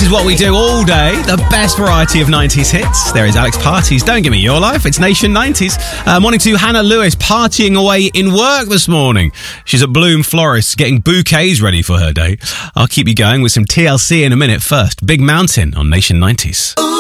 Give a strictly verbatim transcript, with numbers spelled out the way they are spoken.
is what we do all day. The best variety of nineties hits. There is Alex Parties. Don't Give Me Your Life. It's Nation nineties. Uh, morning to Hannah Lewis, partying away in work this morning. She's at Bloom Florists getting bouquets ready for her day. I'll keep you going with some T L C in a minute. First, Big Mountain on Nation nineties. Ooh.